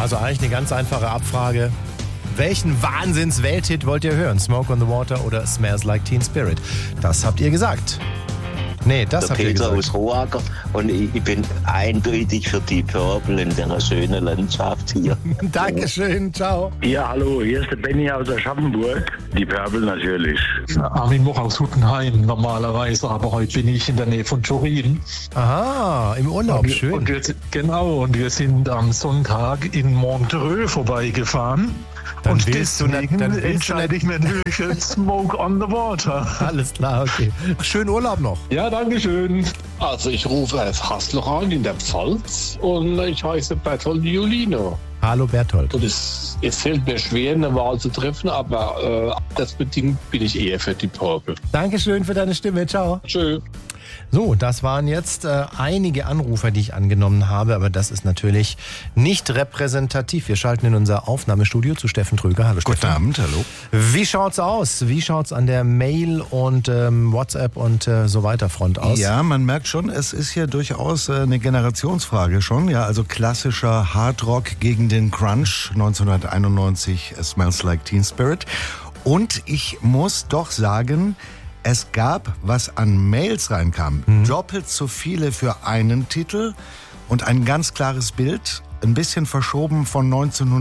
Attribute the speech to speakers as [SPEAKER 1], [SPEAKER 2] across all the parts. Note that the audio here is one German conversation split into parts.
[SPEAKER 1] Also eigentlich eine ganz einfache Abfrage. Welchen Wahnsinns-Welthit wollt ihr hören? Smoke on the Water oder Smells Like Teen Spirit? Das habt ihr gesagt. Nee, das habt ihr gesagt.
[SPEAKER 2] Der Peter aus Roacker und ich bin eindeutig für die Purple in der schönen Landschaft hier.
[SPEAKER 1] Dankeschön, ciao.
[SPEAKER 3] Ja, hallo, hier ist der Benny aus Aschaffenburg. Die Purple natürlich.
[SPEAKER 4] Armin Moch aus Huttenheim normalerweise, aber heute bin ich in der Nähe von Turin.
[SPEAKER 1] Aha, im Urlaub, schön.
[SPEAKER 4] Und wir sind am Sonntag in Montreux vorbeigefahren.
[SPEAKER 1] Dann
[SPEAKER 4] und
[SPEAKER 1] willst du
[SPEAKER 4] deswegen
[SPEAKER 1] entscheide
[SPEAKER 4] ich mir natürlich für Smoke on the Water.
[SPEAKER 1] Alles klar, okay. Schönen Urlaub noch.
[SPEAKER 4] Ja, danke schön.
[SPEAKER 5] Also ich rufe aus Haslach an in der Pfalz und ich heiße Bertold Julino.
[SPEAKER 1] Hallo Bertold.
[SPEAKER 5] Und es fällt mir schwer, eine Wahl zu treffen, aber das bedingt bin ich eher für die Purple.
[SPEAKER 1] Dankeschön für deine Stimme, ciao.
[SPEAKER 5] Tschö.
[SPEAKER 1] So, das waren jetzt einige Anrufer, die ich angenommen habe, aber das ist natürlich nicht repräsentativ. Wir schalten in unser Aufnahmestudio zu Steffen Tröger. Hallo Steffen.
[SPEAKER 6] Guten Abend, hallo.
[SPEAKER 1] Wie schaut's aus? Wie schaut's an der Mail und WhatsApp und so weiter Front aus?
[SPEAKER 6] Ja, man merkt schon, es ist hier durchaus eine Generationsfrage schon. Ja, also klassischer Hardrock gegen den Crunch, 1991, Smells Like Teen Spirit. Und ich muss doch sagen, es gab, was an Mails reinkam, doppelt so viele für einen Titel und ein ganz klares Bild, ein bisschen verschoben von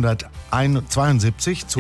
[SPEAKER 6] 1972 zu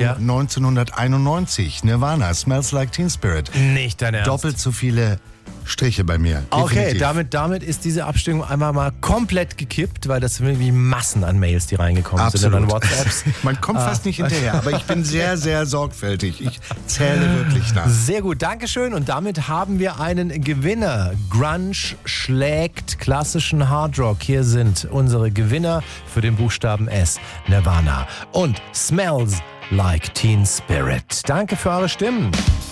[SPEAKER 6] 1991. Nirvana, Smells Like Teen Spirit.
[SPEAKER 1] Nicht dein Ernst.
[SPEAKER 6] Doppelt so viele Striche bei mir.
[SPEAKER 1] Okay,
[SPEAKER 6] definitiv.
[SPEAKER 1] damit ist diese Abstimmung einmal mal komplett gekippt, weil das sind irgendwie Massen an Mails, die reingekommen sind und an WhatsApps.
[SPEAKER 6] Man kommt fast nicht hinterher, aber ich bin sehr, sehr sorgfältig. Ich zähle wirklich nach.
[SPEAKER 1] Sehr gut, Dankeschön. Und damit haben wir einen Gewinner. Grunge schlägt klassischen Hardrock. Hier sind unsere Gewinner für den Buchstaben S. Nirvana und Smells Like Teen Spirit. Danke für eure Stimmen.